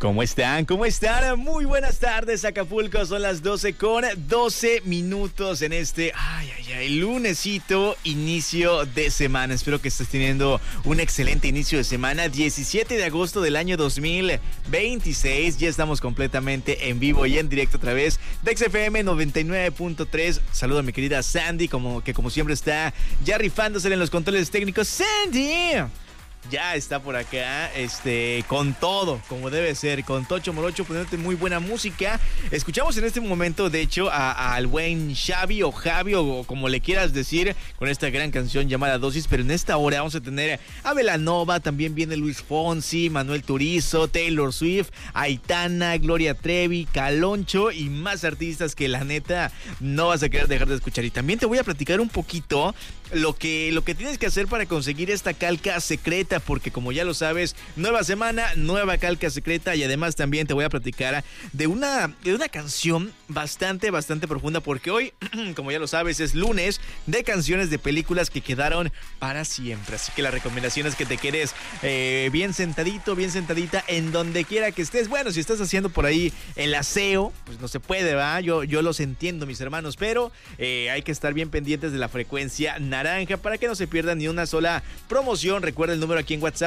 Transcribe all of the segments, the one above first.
¿Cómo están? ¿Cómo están? Muy buenas tardes, Acapulco. Son las 12:12 en este, lunesito, inicio de semana. Espero que estés teniendo un excelente inicio de semana. 17 de agosto del año 2026. Ya estamos completamente en vivo y en directo a través de XFM 99.3. Saludo a mi querida Sandy, como siempre está ya rifándose en los controles técnicos. ¡Sandy! Ya está por acá, con todo, como debe ser, con Tocho Morocho, poniéndote muy buena música. Escuchamos en este momento, de hecho, al buen Xavi o Javi, o como le quieras decir, con esta gran canción llamada Dosis. Pero en esta hora vamos a tener a Belanova, también viene Luis Fonsi, Manuel Turizo, Taylor Swift, Aitana, Gloria Trevi, Caloncho y más artistas que la neta no vas a querer dejar de escuchar. Y también te voy a platicar un poquito lo que tienes que hacer para conseguir esta calca secreta, porque como ya lo sabes, nueva semana, nueva calca secreta. Y además también te voy a platicar de una canción bastante profunda, porque hoy, como ya lo sabes, es lunes de canciones de películas que quedaron para siempre. Así que la recomendación es que te quedes bien sentadito, bien sentadita, en donde quiera que estés. Bueno, si estás haciendo por ahí el aseo, pues no se puede, ¿va? Yo los entiendo, mis hermanos, pero hay que estar bien pendientes de la frecuencia naranja para que no se pierdan ni una sola promoción. Recuerda el número aquí en WhatsApp: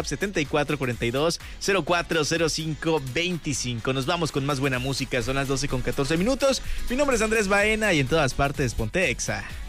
7442-040525. Nos vamos con más buena música. Son las 12:14. Mi nombre es Andrés Baena y en todas partes ponte Exa.